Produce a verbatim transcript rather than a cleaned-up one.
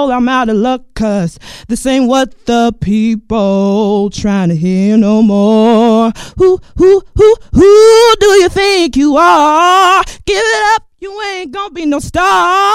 I'm out of luck, cause this ain't what the people trying to hear no more. Who, who, who, who do you think you are? Give it up, you ain't gonna be no star.